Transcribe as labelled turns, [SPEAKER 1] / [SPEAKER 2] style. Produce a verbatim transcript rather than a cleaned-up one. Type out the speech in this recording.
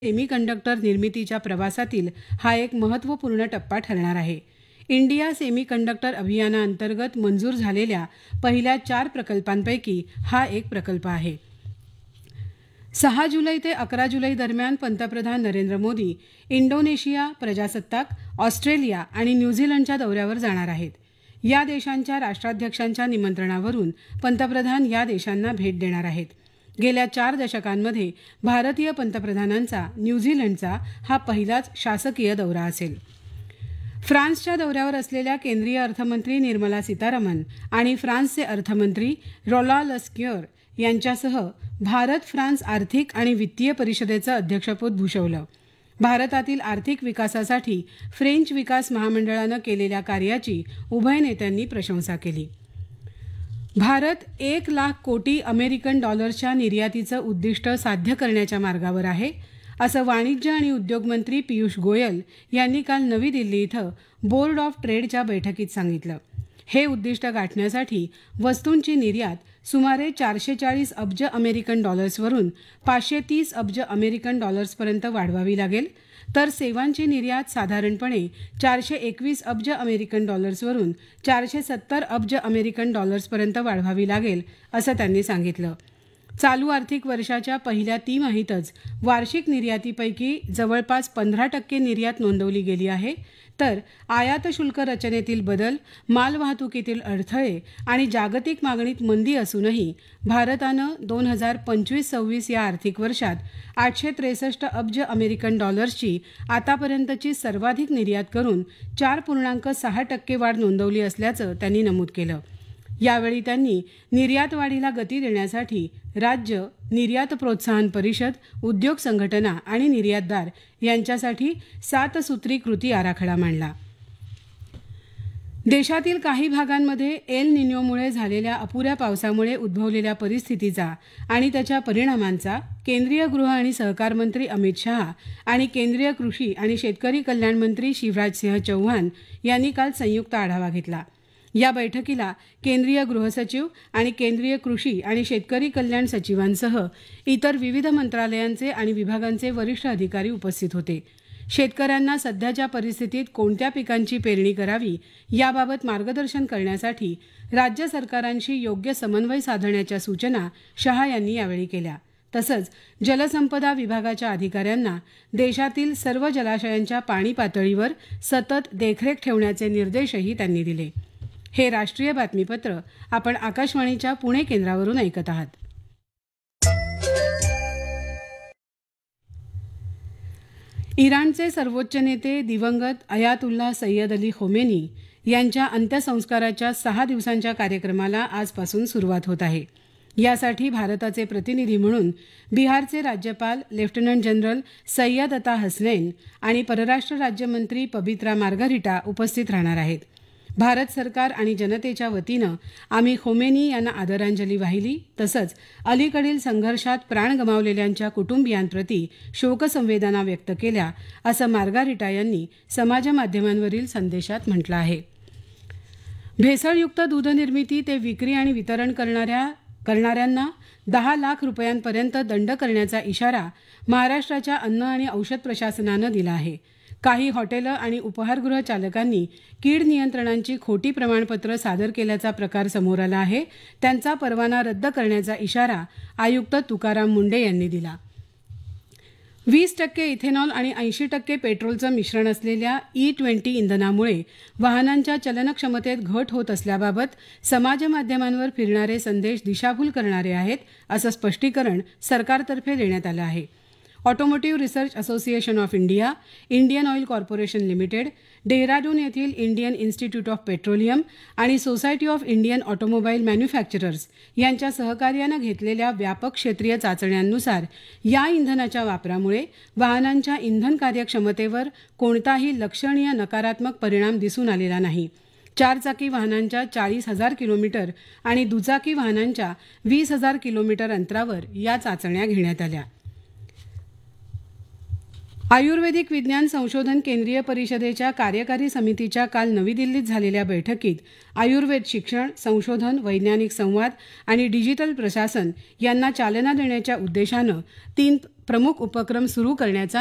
[SPEAKER 1] Semiconductor निर्मितीच्या प्रवासातील हा एक महत्त्वपूर्ण टप्पा ठरणार आहे. इंडिया सेमीकंडक्टर अभियानाअंतर्गत मंजूर झालेल्या पहिल्या चार प्रकल्पांपैकी हा एक प्रकल्प आहे. सहा जुलै ते अकरा जुलै दरम्यान पंतप्रधान नरेंद्र मोदी इंडोनेशिया, प्रजासत्ताक, ऑस्ट्रेलिया आणि न्यूझीलंडच्या दौऱ्यावर जाणार आहेत. या देशांच्या राष्ट्राध्यक्षांच्या निमंत्रणावरून पंतप्रधान या देशांना भेट देणार आहेत. गेल्या चार दशकांमध्ये भारतीय पंतप्रधानांचा न्यूझीलंडचा हा पहिलाच शासकीय दौरा असेल. फ्रान्सच्या दौऱ्यावर असलेल्या केंद्रीय अर्थमंत्री निर्मला सीतारामन आणि फ्रान्सचे अर्थमंत्री रॉला लस्क्युर यांच्यासह भारत फ्रान्स आर्थिक आणि वित्तीय परिषदेचं अध्यक्षपद भूषवलं. भारतातील आर्थिक विकासासाठी फ्रेंच विकास महामंडळानं केलेल्या कार्याची उभय नेत्यांनी प्रशंसा केली. भारत एक लाख कोटी अमेरिकन डॉलर्सच्या निर्यातीचं उद्दिष्ट साध्य करण्याच्या मार्गावर आहे, असं वाणिज्य आणि उद्योग मंत्री पियुष गोयल यांनी काल नवी दिल्ली इथं बोर्ड ऑफ ट्रेडच्या बैठकीत सांगितलं. हे उद्दिष्ट गाठण्यासाठी वस्तूंची निर्यात सुमारे चारशे चाळीस अब्ज अमेरिकन डॉलर्सवरून पाचशे तीस अब्ज अमेरिकन डॉलर्सपर्यंत वाढवावी लागेल, तर सेवांची निर्यात साधारणपणे चारशे एकवीस अब्ज अमेरिकन डॉलर्सवरून चारशे सत्तर अब्ज अमेरिकन डॉलर्सपर्यंत वाढवावी लागेल, असं त्यांनी सांगितलं. चालू आर्थिक वर्षाच्या पहिल्या तिमाहीतच वार्षिक निर्यातीपैकी जवळपास पंधरा टक्के निर्यात नोंदवली गेली आहे, तर आयात शुल्क रचनेतील बदल, मालवाहतुकीतील अडथळे आणि जागतिक मागणीत मंदी असूनही भारतानं दोन हजार पंचवीस सव्वीस या आर्थिक वर्षात आठशे त्रेसष्ट अब्ज अमेरिकन डॉलर्सची आतापर्यंतची सर्वाधिक निर्यात करून चार पूर्णांक सहा टक्के वाढ नोंदवली असल्याचं त्यांनी नमूद केलं. यावेळी त्यांनी निर्यात वाढीला गती देण्यासाठी राज्य, निर्यात प्रोत्साहन परिषद, उद्योग संघटना आणि निर्यातदार यांच्यासाठी सात सूत्री कृती आराखडा मांडला. देशातील काही भागांमध्ये एल निन्योमुळे झालेल्या अपुऱ्या पावसामुळे उद्भवलेल्या परिस्थितीचा आणि त्याच्या परिणामांचा केंद्रीय गृह आणि सहकार मंत्री अमित शहा आणि केंद्रीय कृषी आणि शेतकरी कल्याण मंत्री शिवराज सिंह चौहान यांनी काल संयुक्त आढावा घेतला. या बैठकीला केंद्रीय गृहसचिव आणि केंद्रीय कृषी आणि शेतकरी कल्याण सचिवांसह इतर विविध मंत्रालयांचे आणि विभागांचे वरिष्ठ अधिकारी उपस्थित होते. शेतकऱ्यांना सध्याच्या परिस्थितीत कोणत्या पिकांची पेरणी करावी याबाबत मार्गदर्शन करण्यासाठी राज्य सरकारांशी योग्य समन्वय साधण्याच्या सूचना शहा यांनी यावेळी केल्या. तसंच जलसंपदा विभागाच्या अधिकाऱ्यांना देशातील सर्व जलाशयांच्या पाणी पातळीवर सतत देखरेख ठेवण्याचे निर्देशही त्यांनी दिले. हे राष्ट्रीय बातमीपत्र आपण आकाशवाणीच्या पुणे केंद्रावरून ऐकत आहात. इराणचे सर्वोच्च नेते दिवंगत अयातुल्ला सय्यद अली खोमेनी यांच्या अंत्यसंस्काराच्या सहा दिवसांच्या कार्यक्रमाला आजपासून सुरुवात होत आहे. यासाठी भारताचे प्रतिनिधी म्हणून बिहारचे राज्यपाल लेफ्टनंट जनरल सय्यद अता हसनैन आणि परराष्ट्र राज्यमंत्री पबित्रा मार्गारिटा उपस्थित राहणार आहेत. भारत सरकार आणि जनतेच्या वतीनं आम्ही खोमेनी यांना आदरांजली वाहिली, तसंच अलीकडील संघर्षात प्राण गमावलेल्यांच्या कुटुंबियांप्रती शोकसंवेदना व्यक्त केल्या, असं मार्गारिटा यांनी समाजमाध्यमांवरील संदेशात म्हटलं आहे. भेसळयुक्त दूध निर्मिती ते विक्री आणि वितरण करणाऱ्या करणाऱ्यांना दहा लाख रुपयांपर्यंत दंड करण्याचा इशारा महाराष्ट्राच्या अन्न आणि औषध प्रशासनानं दिला आहे. काही हॉटेलं आणि उपहारगृह चालकांनी कीड नियंत्रणांची खोटी प्रमाणपत्र सादर केल्याचा प्रकार समोर आला आहे. त्यांचा परवाना रद्द करण्याचा इशारा आयुक्त तुकाराम मुंडे यांनी दिला. वीस टक्के इथेनॉल आणि ऐंशी टक्के पेट्रोलचं मिश्रण असलेल्या ई ट्वेंटी इंधनामुळे वाहनांच्या चलनक्षमतेत घट होत असल्याबाबत समाजमाध्यमांवर फिरणारे संदेश दिशाभूल करणारे आहेत, असं स्पष्टीकरण सरकारतर्फे देण्यात आलं आहे. Automotive research association of India, Indian oil corporation limited, Dehradun येथील इंडियन इन्स्टिट्यूट ऑफ पेट्रोलियम आणि society of Indian automobile manufacturers यांच्या सहकार्यानं घेतलेल्या व्यापक क्षेत्रीय चाचण्यांनुसार या इंधनाच्या वापरामुळे वाहनांच्या इंधन कार्यक्षमतेवर कोणताही लक्षणीय नकारात्मक परिणाम दिसून आलेला नाही. चारचाकी वाहनांच्या चाळीस हजार किलोमीटर आणि दुचाकी वाहनांच्या वीस हजार किलोमीटर अंतरावर या चाचण्या घेण्यात आल्या. आयुर्वेदिक विज्ञान संशोधन केंद्रीय परिषदेच्या कार्यकारी समितीच्या काल नवी दिल्लीत झालेल्या बैठकीत आयुर्वेद शिक्षण संशोधन वैज्ञानिक संवाद आणि डिजिटल प्रशासन यांना चालना देण्याच्या उद्देशानं तीन प्रमुख उपक्रम सुरू करण्याचा